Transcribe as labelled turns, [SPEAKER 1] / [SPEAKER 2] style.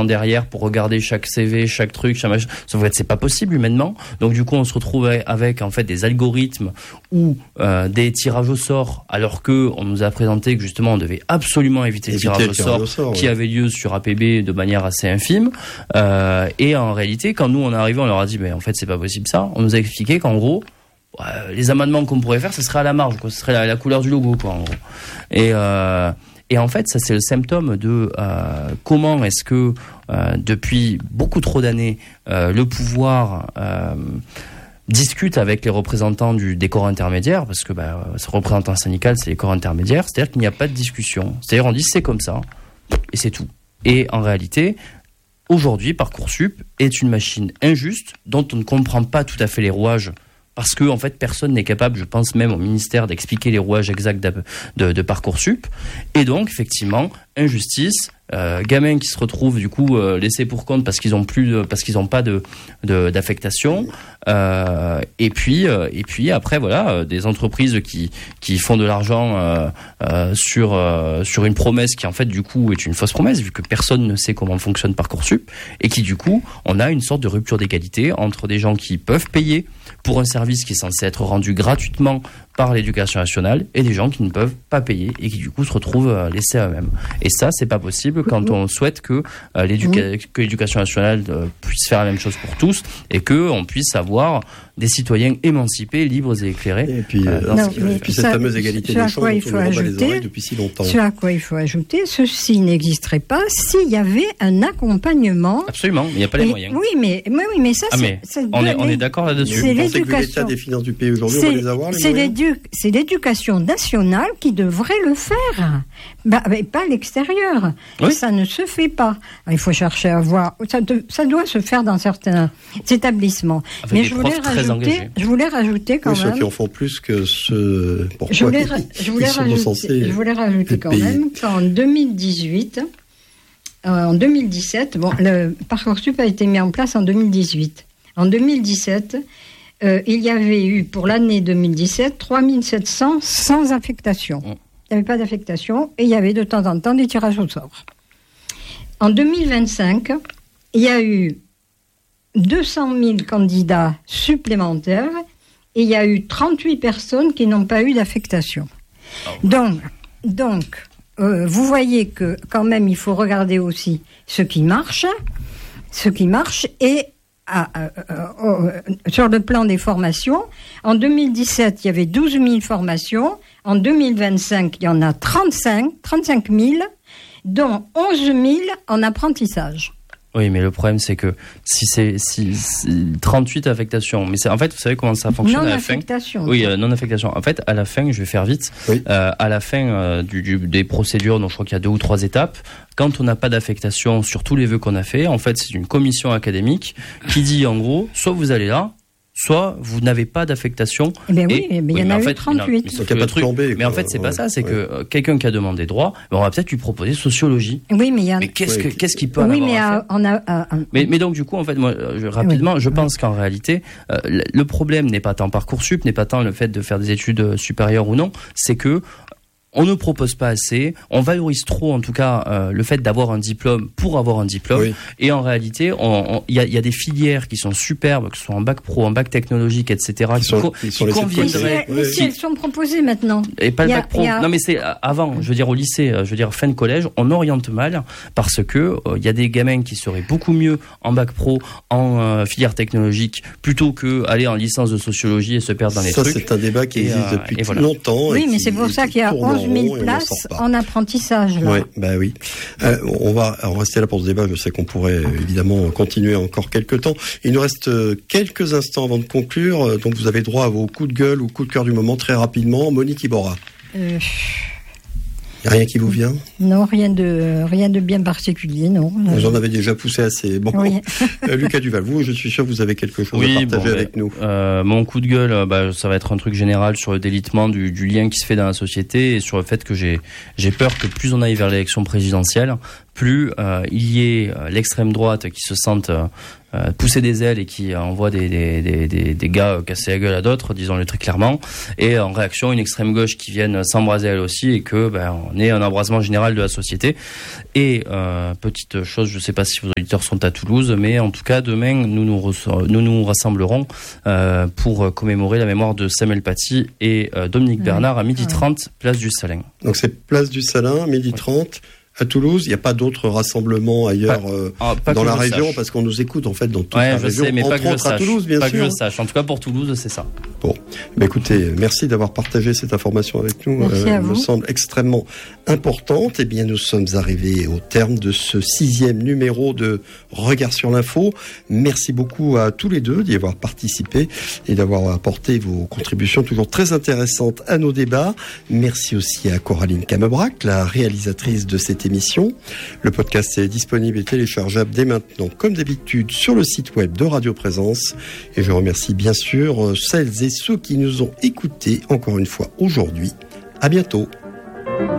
[SPEAKER 1] derrière pour regarder chaque CV, chaque truc, chaque machin. Sauf que c'est pas possible humainement. Donc du coup, on se retrouve avec en fait des algorithmes ou des tirages au sort, alors que on nous a présenté que justement on devait absolument éviter le tirage au sort qui avait lieu sur APB de manière assez infime. Et en réalité, quand nous on est arrivé, on leur a dit mais en fait c'est pas possible ça. On nous a expliqué qu'en gros les amendements qu'on pourrait faire, ce serait à la marge, quoi. Ce serait la couleur du logo, quoi, en gros. Et en fait, ça c'est le symptôme de comment est-ce que depuis beaucoup trop d'années, le pouvoir discute avec les représentants des corps intermédiaires, parce que ce représentant syndical, c'est les corps intermédiaires, c'est-à-dire qu'il n'y a pas de discussion. C'est-à-dire on dit c'est comme ça, et c'est tout. Et en réalité, aujourd'hui, Parcoursup est une machine injuste dont on ne comprend pas tout à fait les rouages. Parce que en fait, personne n'est capable, je pense même au ministère, d'expliquer les rouages exacts de Parcoursup. Et donc, effectivement, injustice, gamins qui se retrouvent du coup laissés pour compte parce qu'ils ont pas d'affectation. Et puis après voilà, des entreprises qui font de l'argent sur une promesse qui en fait du coup est une fausse promesse, vu que personne ne sait comment fonctionne Parcoursup, et qui du coup on a une sorte de rupture d'égalité entre des gens qui peuvent payer pour un service qui est censé être rendu gratuitement par l'éducation nationale et des gens qui ne peuvent pas payer et qui du coup se retrouvent laissés à eux-mêmes. Et ça, c'est pas possible quand on souhaite que l'éducation nationale puisse faire la même chose pour tous et que on puisse avoir des citoyens émancipés, libres et éclairés.
[SPEAKER 2] Et puis, cette fameuse égalité des chances dont on nous rebat les oreilles depuis si longtemps.
[SPEAKER 3] Ce à quoi il faut ajouter, ceci n'existerait pas s'il y avait un accompagnement.
[SPEAKER 1] Absolument, il n'y a pas les moyens.
[SPEAKER 3] Oui, mais ça,
[SPEAKER 1] on est d'accord là-dessus.
[SPEAKER 3] C'est
[SPEAKER 2] Vous pensez que l'état des finances du pays aujourd'hui, on va les avoir, les moyens ?
[SPEAKER 3] C'est l'éducation nationale qui devrait le faire, pas l'extérieur. Oui. Ça ne se fait pas. Il faut chercher à voir. Ça doit se faire dans certains établissements.
[SPEAKER 1] Avec
[SPEAKER 3] mais je voulais rajouter quand même.
[SPEAKER 2] Ceux qui en font plus que ceux.
[SPEAKER 3] Je voulais rajouter quand même qu'en 2018. En 2017, le Parcoursup a été mis en place en 2018. En 2017. Il y avait eu, pour l'année 2017, 3700 sans affectation. Il n'y avait pas d'affectation et il y avait de temps en temps des tirages au sort. En 2025, il y a eu 200 000 candidats supplémentaires et il y a eu 38 personnes qui n'ont pas eu d'affectation. Donc, vous voyez que quand même, il faut regarder aussi ce qui marche et sur le plan des formations, en 2017, il y avait 12 000 formations. En 2025, il y en a 35 000, dont 11 000 en apprentissage.
[SPEAKER 1] Oui, mais le problème, c'est que si 38 affectations, mais en fait, vous savez comment ça fonctionne à la fin ? Oui, non-affectation. En fait, à la fin, je vais faire vite, oui. À la fin des procédures, donc je crois qu'il y a 2 ou 3 étapes, quand on n'a pas d'affectation sur tous les vœux qu'on a fait, en fait, c'est une commission académique qui dit, en gros, soit vous allez là, soit vous n'avez pas d'affectation.
[SPEAKER 3] Eh bien oui, il y en a eu 38.
[SPEAKER 1] Mais en fait, c'est pas ça. C'est que quelqu'un qui a demandé droit, on va peut-être lui proposer sociologie.
[SPEAKER 3] Oui, mais
[SPEAKER 1] qu'est-ce qu'il peut en avoir à faire ? Mais donc, du coup, en fait, moi, rapidement, je pense qu'en réalité, le problème n'est pas tant Parcoursup, n'est pas tant le fait de faire des études supérieures ou non, c'est que on ne propose pas assez, on valorise trop en tout cas le fait d'avoir un diplôme pour avoir un diplôme, oui. Et en réalité il y a des filières qui sont superbes, que ce soit en bac pro, en bac technologique, etc. qui conviendraient.
[SPEAKER 3] Mais si elles sont proposées maintenant.
[SPEAKER 1] Et pas le bac pro. Non mais c'est avant, je veux dire au lycée, je veux dire fin de collège, on oriente mal parce que il y a des gamins qui seraient beaucoup mieux en bac pro, en filière technologique, plutôt que aller en licence de sociologie et se perdre dans les trucs.
[SPEAKER 2] Ça c'est un débat qui existe depuis longtemps.
[SPEAKER 3] Oui, mais c'est pour ça qu'il y a 11 000 places en apprentissage. Là.
[SPEAKER 2] Oui, oui. On va rester là pour ce débat. Je sais qu'on pourrait évidemment continuer encore quelques temps. Il nous reste quelques instants avant de conclure. Donc vous avez droit à vos coups de gueule ou coups de cœur du moment très rapidement. Monique Iborra. Il n'y a rien qui vous vient ?
[SPEAKER 3] Non, rien de bien particulier, non.
[SPEAKER 2] J'en avais déjà poussé assez. Bon. Oui. Lucas Duval, vous, je suis sûr que vous avez quelque chose à partager avec nous.
[SPEAKER 1] Mon coup de gueule, ça va être un truc général sur le délitement du lien qui se fait dans la société et sur le fait que j'ai peur que plus on aille vers l'élection présidentielle, plus il y ait l'extrême droite qui se sente pousser des ailes et qui envoie des gars casser la gueule à d'autres, disons-le très clairement, et en réaction une extrême gauche qui vienne s'embraser elle aussi, et que on ait un embrasement général de la société. Et petite chose, je sais pas si vos auditeurs sont à Toulouse, mais en tout cas demain nous nous rassemblerons pour commémorer la mémoire de Samuel Paty et Dominique Bernard à 12h30 place du Salin.
[SPEAKER 2] Donc c'est place du Salin, 12h30. À Toulouse, il n'y a pas d'autres rassemblements ailleurs dans la région, parce qu'on nous écoute en fait dans toute la région, entre autres à Toulouse, bien sûr.
[SPEAKER 1] Pas que je sache. En tout cas pour Toulouse, c'est ça.
[SPEAKER 2] Bon, écoutez, merci d'avoir partagé cette information avec nous. Elle me semble extrêmement importante. Eh bien, nous sommes arrivés au terme de ce 6e numéro de Regard sur l'info. Merci beaucoup à tous les deux d'y avoir participé et d'avoir apporté vos contributions toujours très intéressantes à nos débats. Merci aussi à Coraline Camebrac, la réalisatrice de cette émission. Le podcast est disponible et téléchargeable dès maintenant, comme d'habitude, sur le site web de Radio Présence. Et je remercie bien sûr celles et ceux qui nous ont écoutés encore une fois aujourd'hui. À bientôt.